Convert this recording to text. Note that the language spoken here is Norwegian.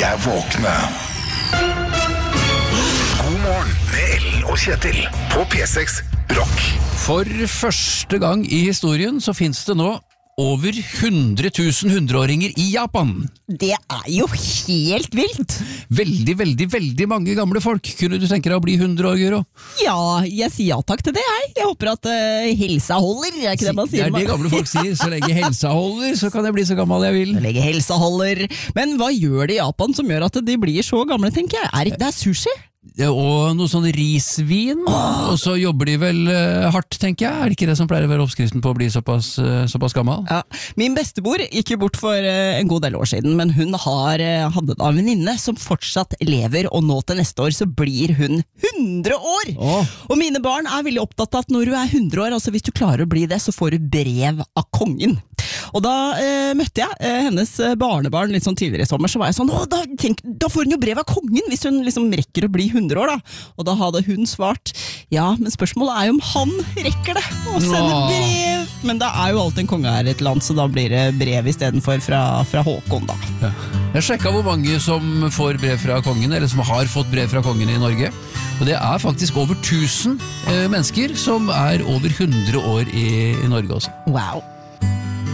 er våkne. God morgen med Ellen og Kjetil på P6 Rock. For første gang i historien så finnes det nå over 100 000 100-åringer i Japan. Det er jo helt vilt. Veldig mange gamle folk. Kunne du tenke deg å bli 100 år, Guro? Ja, jeg sier ja takk til det, jeg. Jeg håper at helsa holder, er ikke det man sier? Det er det gamle folk sier. Så lenge helsa holder, så kan jeg bli så gammel jeg vil. Så lenge helsa holder. Men hva gjør de i Japan som gjør at de blir så gamle, tenker jeg? Det er sushi? Og noe sånn risvin, og så jobber de vel hardt, tenker jeg. Er det ikke det som pleier å være oppskriften på å bli såpass gammel? Ja, min bestemor gikk jo bort for en god del år siden, men hun hadde da en venninne som fortsatt lever, og nå til neste år så blir hun 100 år! Og mine barn er veldig opptatt av at når du er 100 år, altså hvis du klarer å bli det, så får du brev av kongen. Og da møtte jeg hennes barnebarn litt sånn tidligere i sommer, så var jeg sånn, da får hun jo brev av kongen hvis hun liksom rekker å bli 100 år da. Og da hadde hun svart, ja, men spørsmålet er jo om han rekker det å sende brev. Men det er jo alltid en konge her i et land, så da blir det brev i stedet for fra Håkon da. Ja. Jeg sjekket hvor mange som får brev fra kongen, eller som har fått brev fra kongen i Norge. Og det er faktisk over 1000 mennesker som er over 100 år i Norge også. Wow.